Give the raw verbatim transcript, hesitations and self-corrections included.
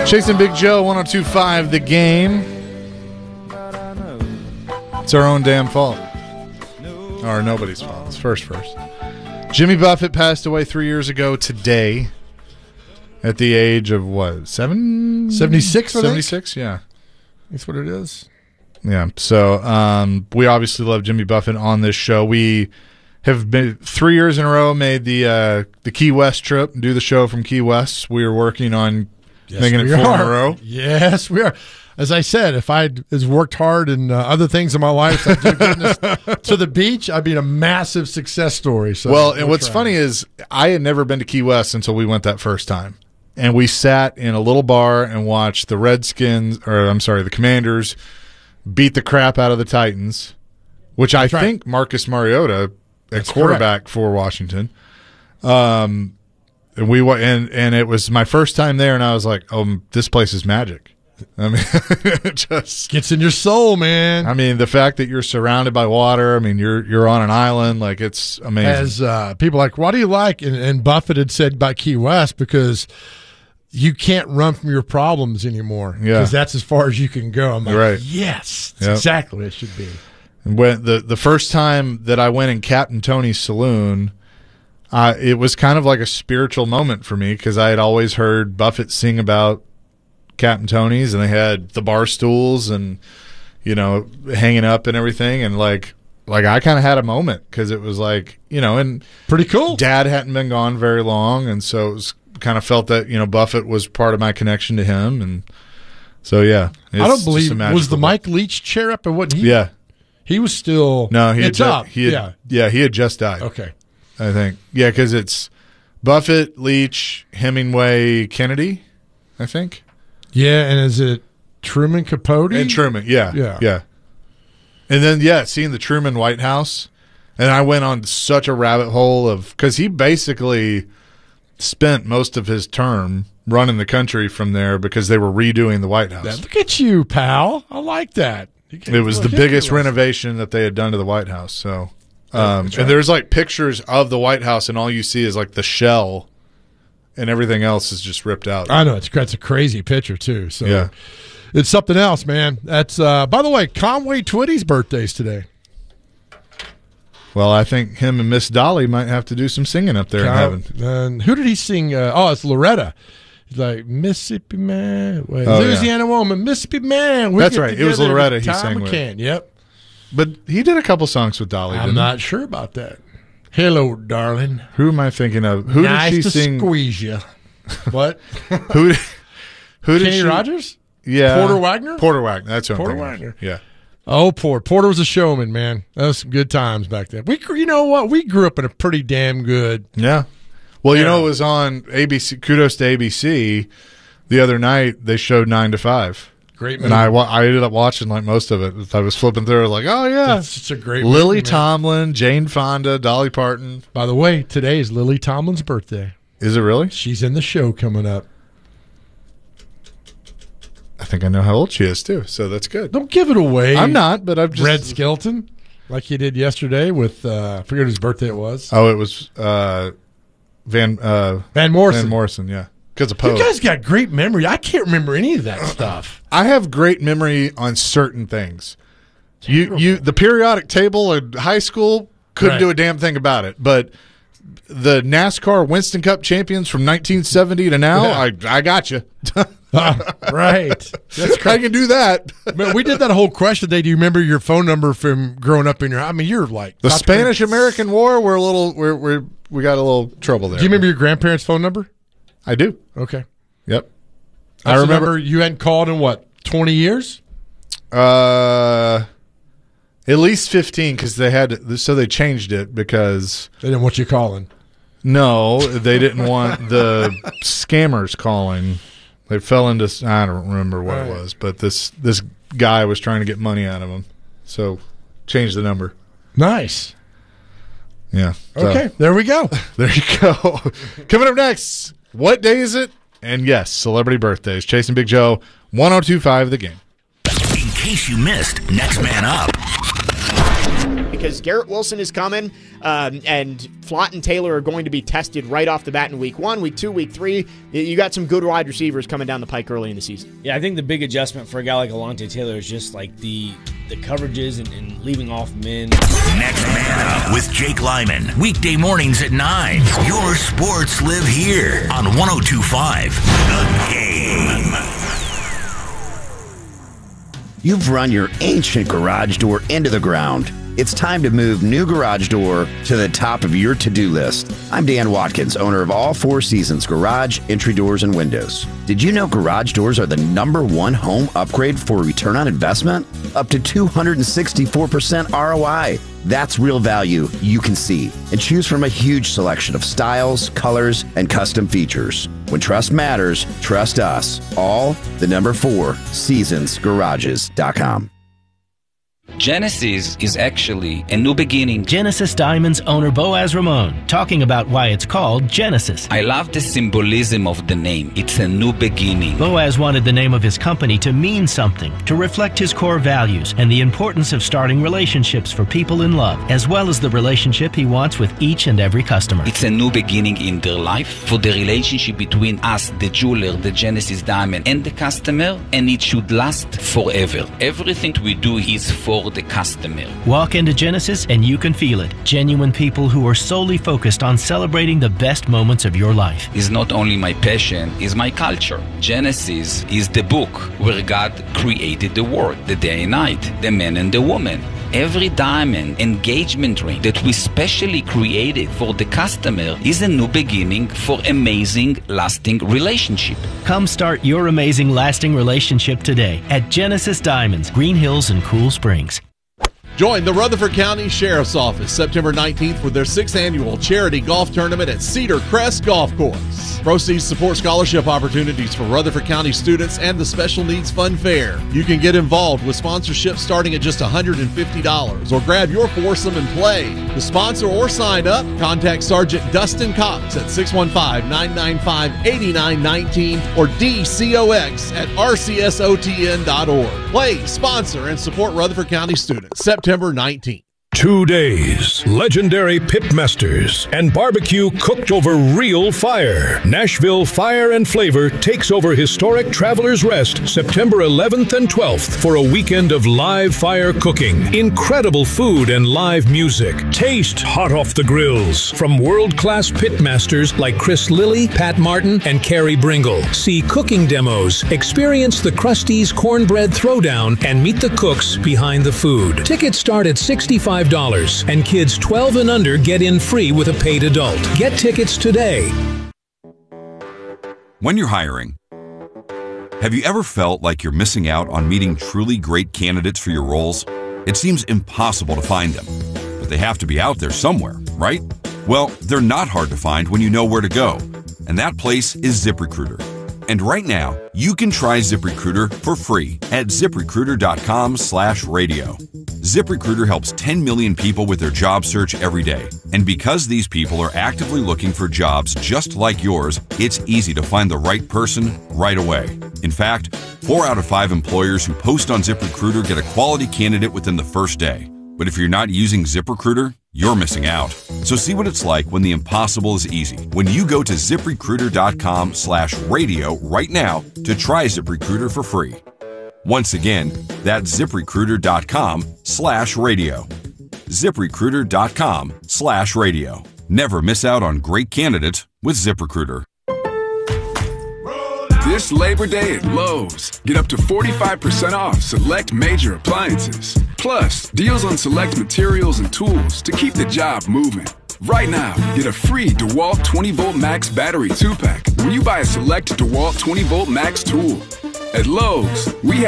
Chasing Big Joe, one oh two point five The Game. It's our own damn fault. Or nobody's fault. It's first first. Jimmy Buffett passed away three years ago today at the age of, what, seven? seventy-six, seventy-six, yeah. That's what it is. Yeah, so um, we obviously love Jimmy Buffett on this show. We have been three years in a row made the uh, the Key West trip and do the show from Key West. We are working on Yes, making it we four are. in a row. Yes, we are. As I said, if I had worked hard in uh, other things in my life, such as getting us to the beach, I'd be a massive success story. So well, and we'll what's try. funny is I had never been to Key West until we went that first time. And we sat in a little bar and watched the Redskins, or I'm sorry, the Commanders, beat the crap out of the Titans, which I That's right. think Marcus Mariota, at That's quarterback correct. for Washington. Um, and we wa- and and it was my first time there, and I was like, "Oh, this place is magic." I mean, it just Gets in your soul, man. I mean, the fact that you're surrounded by water. I mean, you're you're on an island, like it's amazing. As uh, people are like, what do you like? And, and Buffett had said about Key West, because you can't run from your problems anymore. Yeah. Because that's as far as you can go. I'm like, Right. yes, that's Yep. exactly what it should be. And when the the first time that I went in Captain Tony's saloon, uh, it was kind of like a spiritual moment for me because I had always heard Buffett sing about Captain Tony's, and they had the bar stools and you know hanging up and everything, and like like I kind of had a moment because it was like you know, and Pretty cool. Dad hadn't been gone very long, and so it was kind of felt that you know Buffett was part of my connection to him, and so yeah, I don't just believe a was the magical- Mike Leach chair up, or what? He, Yeah, he was still no, he had it's ju- up. He had, yeah, yeah, he had just died. okay. I think. Yeah, because it's Buffett, Leach, Hemingway, Kennedy, I think. Yeah, and is it Truman Capote? And Truman, yeah. Yeah. Yeah. And then, yeah, seeing the Truman White House. And I went on such a rabbit hole of, because he basically spent most of his term running the country from there because they were redoing the White House. Look at you, pal. I like that. You can- It was the look biggest at you. renovation that they had done to the White House. So, um, that's right. and there's like pictures of the White House, and all you see is like the shell, and everything else is just ripped out. I know it's that's a crazy picture too. So Yeah. it's something else, man. That's uh, by the way, Conway Twitty's birthday's today. Well, I think him and Miss Dolly might have to do some singing up there in heaven. And who did he sing? Uh, oh, it's Loretta. He's like Mississippi man, wait, Oh, Louisiana woman, Mississippi man. We That's get right. It was together Loretta every he time sang we with. can. Yep. But he did a couple songs with Dolly. I'm didn't not sure about that. Hello, darling. he? Who am I thinking of? Who nice did she to sing? squeeze you. What? Who? Who did Kenny she? Rogers? Yeah. Porter Wagner? Porter Wagner. That's who I'm Porter thinking of. Wagner. Yeah. Oh, Porter. Porter was a showman, man. That was some good times back then. We, you know what? We grew up in a pretty damn good. Yeah. Well, you Yeah. know, it was on A B C. Kudos to A B C. The other night they showed Nine to Five, Great movie. and I wa- I ended up watching like most of it. I was flipping through, like, oh yeah, It's such a great Lily movie, man. Tomlin, Jane Fonda, Dolly Parton. By the way, today is Lily Tomlin's birthday. Is it really? She's in the show coming up. I think I know how old she is too, so that's good. Don't give it away. I'm not, but I'm just Red Skelton, like you did yesterday with, uh, I forget whose birthday it was. Oh, it was uh, Van uh, Van Morrison. Van Morrison, yeah, because of You Poe. guys got great memory. I can't remember any of that stuff. I have great memory on certain things. You, you, the periodic table in high school couldn't Right. do a damn thing about it, but the NASCAR Winston Cup champions from nineteen seventy to now, Yeah. I, I got you. Ah, right. That's I can do that. Man, we did that whole question day. Do you remember your phone number from growing up in your? I mean, you're like The not Spanish American War, we're a little, we're, we're, we got a little trouble there. Do you remember your grandparents' phone number? I do. Okay, Yep. That's I a remember. number you hadn't called in what twenty years? Uh, at least fifteen because they had, so they changed it because. They didn't want you calling. No, they didn't want the scammers calling. They fell into, I don't remember what Right. it was, but this this guy was trying to get money out of them. So change the number. Nice. Yeah. So, Okay, there we go. there you go. Coming up next, what day is it? And yes, celebrity birthdays. Chasing Big Joe, one oh two point five The Game. In case you missed Next Man Up. because Garrett Wilson is coming, um, and Flott and Taylor are going to be tested right off the bat in week one, week two, week three. You got some good wide receivers coming down the pike early in the season. Yeah, I think the big adjustment for a guy like Alontae Taylor is just like the the coverages and, and leaving off men. Next Man Up with Jake Lyman. Weekday mornings at nine. Your sports live here on one oh two point five The Game. You've run your ancient garage door into the ground. It's time to move new garage door to the top of your to-do list. I'm Dan Watkins, owner of All Four Seasons Garage, Entry Doors, and Windows. Did you know garage doors are the number one home upgrade for return on investment? Up to two hundred sixty-four percent R O I. That's real value you can see. And choose from a huge selection of styles, colors, and custom features. When trust matters, trust us. All the number four, seasons garages dot com. Genesis is actually a new beginning. Genesis Diamonds owner Boaz Ramon talking about why it's called Genesis. I love the symbolism of the name. It's a new beginning. Boaz wanted the name of his company to mean something, to reflect his core values and the importance of starting relationships for people in love, as well as the relationship he wants with each and every customer. It's a new beginning in their life for the relationship between us, the jeweler, the Genesis Diamond, and the customer, and it should last forever. Everything we do is for the customer. Walk into Genesis and you can feel it. Genuine people who are solely focused on celebrating the best moments of your life. Is not only my passion, is my culture. Genesis is the book where God created the world, the day and night, the man and the woman. Every diamond engagement ring that we specially created for the customer is a new beginning for amazing, lasting relationship. Come start your amazing, lasting relationship today at Genesis Diamonds, Green Hills and Cool Springs. Join the Rutherford County Sheriff's Office September nineteenth for their sixth annual charity golf tournament at Cedar Crest Golf Course. Proceeds support scholarship opportunities for Rutherford County students and the Special Needs Fun Fair. You can get involved with sponsorship starting at just one hundred fifty dollars or grab your foursome and play. To sponsor or sign up, contact Sergeant Dustin Cox at six one five, nine nine five, eight nine one nine or D C O X at R C S O T N dot org. Play, sponsor, and support Rutherford County students. September nineteenth. Two days, legendary pitmasters, and barbecue cooked over real fire. Nashville Fire and Flavor takes over historic Travelers Rest September eleventh and twelfth for a weekend of live fire cooking, incredible food, and live music. Taste hot off the grills from world-class pitmasters like Chris Lilly, Pat Martin, and Carrie Bringle. See cooking demos, experience the Krusty's Cornbread Throwdown, and meet the cooks behind the food. Tickets start at sixty-five dollars, and kids twelve and under get in free with a paid adult. Get tickets today. When you're hiring, have you ever felt like you're missing out on meeting truly great candidates for your roles? It seems impossible to find them, but they have to be out there somewhere, right? Well, they're not hard to find when you know where to go, and that place is ZipRecruiter. And right now, you can try ZipRecruiter for free at ZipRecruiter.com slash radio. ZipRecruiter helps ten million people with their job search every day. And because these people are actively looking for jobs just like yours, it's easy to find the right person right away. In fact, four out of five employers who post on ZipRecruiter get a quality candidate within the first day. But if you're not using ZipRecruiter, you're missing out. So see what it's like when the impossible is easy. When you go to ZipRecruiter.com slash radio right now to try ZipRecruiter for free. Once again, that's ZipRecruiter.com slash radio. ZipRecruiter.com slash radio. Never miss out on great candidates with ZipRecruiter. This Labor Day at Lowe's, get up to forty-five percent off select major appliances. Plus, deals on select materials and tools to keep the job moving. Right now, get a free DeWalt twenty volt Max battery two pack when you buy a select DeWalt twenty volt Max tool. At Lowe's, we have